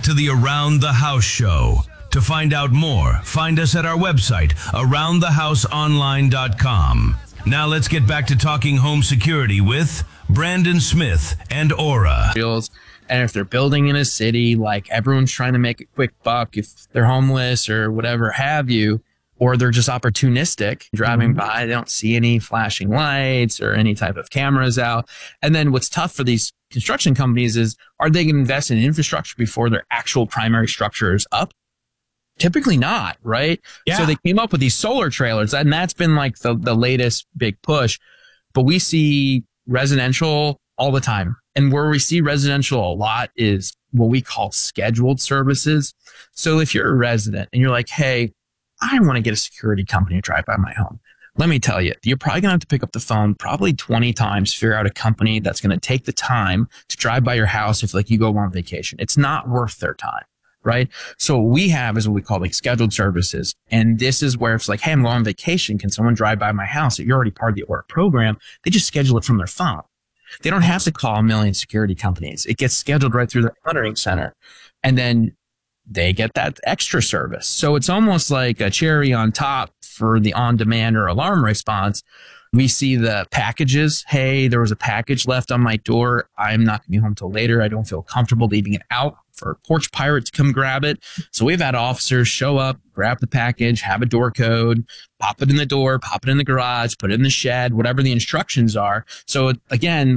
to the Around the House show. To find out more, find us at our website, aroundthehouseonline.com. Now let's get back to talking home security with Brandon Smith and Aura. And if they're building in a city, like everyone's trying to make a quick buck, if they're homeless or whatever have you, or they're just opportunistic, driving by, they don't see any flashing lights or any type of cameras out. And then what's tough for these construction companies is, are they going to invest in infrastructure before their actual primary structure is up? Typically not, right? Yeah. So they came up with these solar trailers, and that's been like the latest big push. But we see residential all the time. And where we see residential a lot is what we call scheduled services. So if you're a resident and you're like, hey, I want to get a security company to drive by my home. Let me tell you, you're probably going to have to pick up the phone probably 20 times, figure out a company that's going to take the time to drive by your house if like you go on vacation. It's not worth their time, right? So what we have is what we call like scheduled services. And this is where it's like, hey, I'm going on vacation. Can someone drive by my house? You're already part of the Aura program. They just schedule it from their phone. They don't have to call a million security companies. It gets scheduled right through the monitoring center. And then they get that extra service. So it's almost like a cherry on top for the on-demand or alarm response. We see the packages. Hey, there was a package left on my door. I'm not going to be home till later. I don't feel comfortable leaving it out for a porch pirate to come grab it. So we've had officers show up, grab the package, have a door code, pop it in the door, pop it in the garage, put it in the shed, whatever the instructions are. So again,